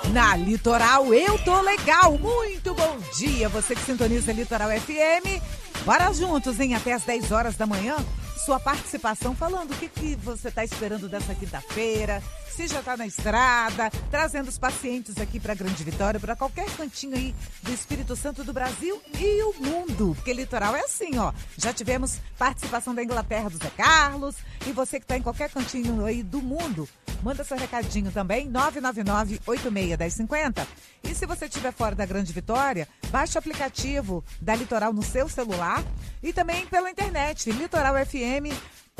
Na Litoral eu tô legal. Muito bom dia, você que sintoniza Litoral FM. Bora juntos, hein? Até às 10 horas da manhã. Sua participação falando o que você está esperando dessa quinta-feira, se já está na estrada, trazendo os pacientes aqui para Grande Vitória, para qualquer cantinho aí do Espírito Santo do Brasil e o mundo, porque litoral é assim, ó. Já tivemos participação da Inglaterra do Zé Carlos, e você que está em qualquer cantinho aí do mundo, manda seu recadinho também, 999-861050. E se você estiver fora da Grande Vitória, baixe o aplicativo da Litoral no seu celular e também pela internet, litoralfm.com.br.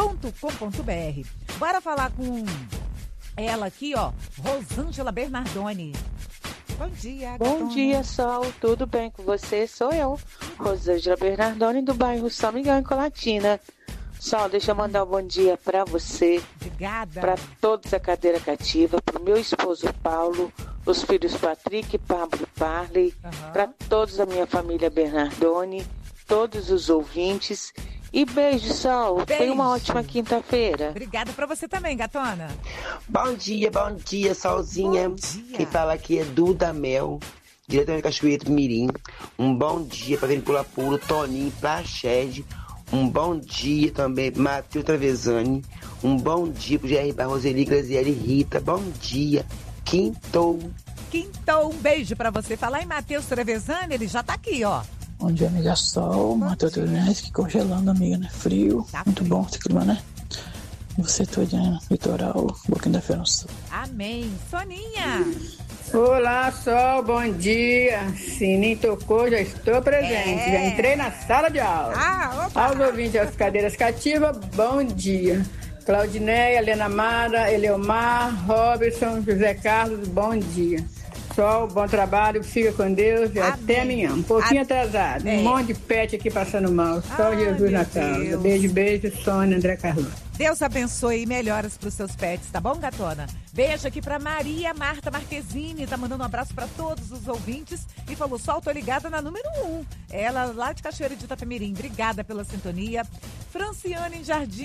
Bora falar com ela aqui, ó, Rosângela Bernardoni. Bom dia, Gatona. Bom dia, Sol. Tudo bem com você? Sou eu, Rosângela Bernardoni, do bairro São Miguel, em Colatina. Sol, deixa eu mandar um bom dia para você. Obrigada. Para todos a cadeira cativa, para o meu esposo Paulo, os filhos Patrick, Pablo e Parley, para todos da minha família Bernardoni, todos os ouvintes. E beijo, Sol. Beijo. Tenha uma ótima quinta-feira. Obrigada para você também, Gatona. Bom dia, Solzinha. Bom dia. Quem fala aqui é Duda Mel, diretamente da Cachoeira do Mirim. Um bom dia para vir Pula Pula, Toninho, Prached. Um bom dia também para Matheus Travesani. Um bom dia para Jerry Barros, Eli Graziele Rita. Bom dia. Quintou, um beijo para você. Falar em Matheus Travesani, ele já tá aqui, ó. Bom dia, amiga Sol, Matheus Travesani, congelando, amiga, né? Frio, Tá muito frio. bom esse clima, né? E você todinha, né? Litoral, Boquinha da Feira no Sul. Amém. Soninha. Olá, Sol, bom dia. Sininho tocou, já estou presente. Já entrei na sala de aula. Opa. Aos ouvintes das cadeiras cativas, bom dia. Claudineia, Helena Mara, Eleomar, Robertson, José Carlos, bom dia. Sol, bom trabalho, fica com Deus e até amanhã. Um pouquinho atrasado, um monte de pet aqui passando mal. Só Jesus na casa. Beijo, beijo, Sônia, André Carlos. Deus abençoe e melhoras para os seus pets, tá bom, Gatona? Beijo aqui para Maria Marta Marquezine, tá mandando um abraço para todos os ouvintes e falou, Sol, tô ligada na número 1. Ela lá de Cachoeira de Itapemirim, obrigada pela sintonia. Franciane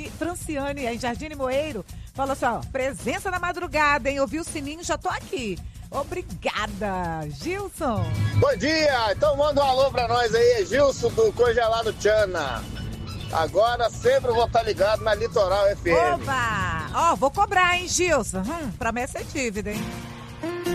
em Jardim Moeiro, falou assim, ó, presença na madrugada, hein? Ouvi o sininho, já tô aqui. Obrigada, Gilson. Bom dia, então manda um alô pra nós aí, Gilson do Congelado Tchana. Agora sempre vou estar ligado na Litoral FM. Oba! Ó, vou cobrar, hein, Gilson? Promessa é dívida, hein?